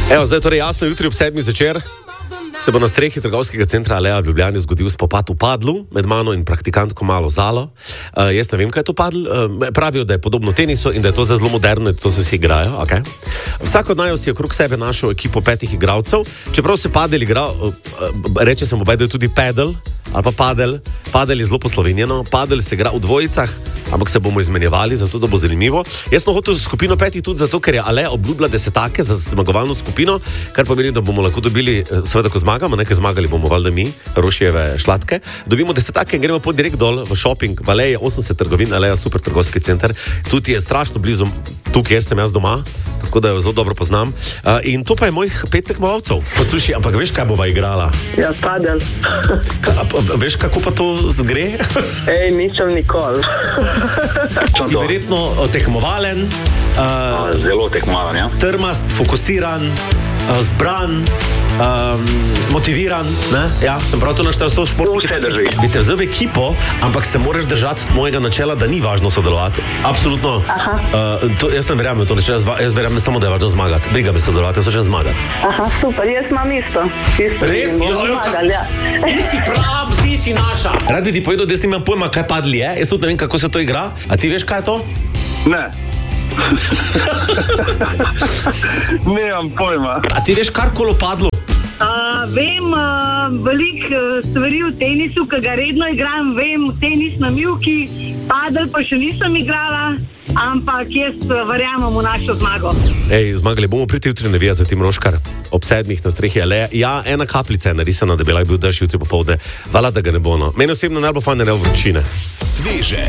Evo, zdaj torej jasno, jutri ob 7 zvečer se bo na strehi trgovskega centra Alea v Ljubljani zgodil spopad v padlu med mano in praktikantko Malo Zalo. Jaz ne vem, kaj je to padl. Pravijo, da je podobno tenisu in da je to zelo moderno, da to se vsi igrajo. Okay? Vsak od naju si je okrog sebe našel ekipo 5 igralcev. Čeprav se padel igra, reče se mu da je tudi pedal ali pa padel. Padel je zelo poslovenjeno. Padel se igra v dvojicah, ampak se bomo izmenjevali, zato da bo zanimivo. Jaz sem hotel skupino 5 tudi zato, ker je Alea obljubila desetake za zmagovalno skupino, kar pomeni, da bomo lahko dobili, seveda, ko zmagamo, nekaj zmagali bomo valjda mi, Rošijeve šlatke, dobimo desetake in gremo pot direkt dol v shopping. V Aleji je 80 trgovin, Alea super trgovski center. Tudi je strašno blizu tukaj, kjer sem jaz doma, tako da jo zelo dobro poznam. In to pa je mojih 5 tekmovalcev. Poslušaj, ampak veš, kaj bova igrala? Ja, padel. Veš, kako pa to gre? Ej, nisem nikoli. Si verjetno tekmovalen, zelo tekmovalen, ja. trmast, fokusiran, zbran, motiviran, ne? Ja, sem prav to naštel, so športniki. Vse drži. Bi te vzel v ekipo, ampak se moraš držati mojega načela, da ni važno sodelovati. Absolutno. Jaz ne verjamem to načelo, jaz verjamem samo, da je važno zmagati. Briga me sodelovati, jaz hočem zmagati. Aha, super, jaz imam isto. Res? Ja. Ti si prav, ti si naša. Rad bi ti povedal, da jaz nimam pojma, kaj padli je. Jaz tudi ne vem, kako se to igra. A ti veš, kaj je to? Ne. Nemam pojma. A ti veš karkoli o padlu? Vem veliko stvari v tenisu, ki ga redno igram, vem tenis na mivki, padel pa še nisem igrala, ampak jaz verjamem v našo zmago. Ej, zmagali bomo, priti jutri navijati za Tim Roškar ob 7 na strehi Alea. Ja, ena kapljica je narisana, da bi lahko bil dež jutri popovdne. Vala, da ga ne bo, no. Meni osebno najbolj fajn, da ne bo vročine. Sveže